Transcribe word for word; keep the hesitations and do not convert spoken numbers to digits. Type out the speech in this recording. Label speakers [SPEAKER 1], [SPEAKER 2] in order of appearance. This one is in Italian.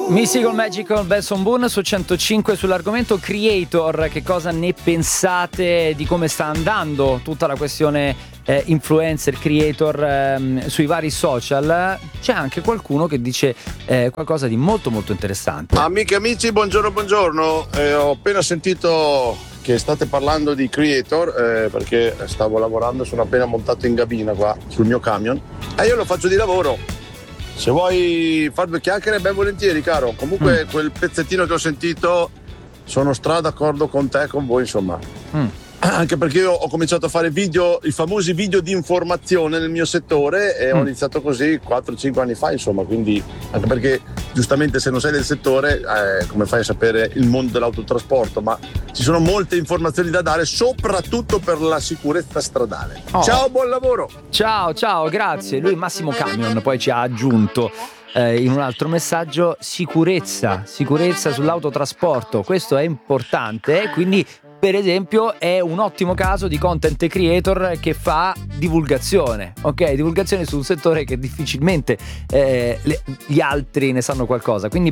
[SPEAKER 1] Mystical Magical Benson Boone su centocinque. Sull'argomento creator, che cosa ne pensate di come sta andando tutta la questione eh, influencer, creator ehm, sui vari social? C'è anche qualcuno che dice eh, qualcosa di molto molto interessante.
[SPEAKER 2] Amiche e amici, buongiorno buongiorno. Eh, ho appena sentito che state parlando di creator eh, perché stavo lavorando, sono appena montato in gabina qua sul mio camion e io lo faccio di lavoro. Se vuoi far due chiacchiere, ben volentieri, caro. Comunque mm. quel pezzettino che ho sentito, sono stra d'accordo con te e con voi, insomma. Mm. Anche perché io ho cominciato a fare video, i famosi video di informazione nel mio settore e mm. ho iniziato così quattro cinque anni fa, insomma. Quindi, anche perché giustamente se non sei del settore, eh, come fai a sapere il mondo dell'autotrasporto? Ma ci sono molte informazioni da dare, soprattutto per la sicurezza stradale. Oh. Ciao, buon lavoro!
[SPEAKER 1] Ciao, ciao, grazie. Lui Massimo Camion poi ci ha aggiunto eh, in un altro messaggio sicurezza, sicurezza sull'autotrasporto. Questo è importante, quindi per esempio è un ottimo caso di content creator che fa divulgazione, ok? Divulgazione su un settore che difficilmente eh, le, gli altri ne sanno qualcosa, quindi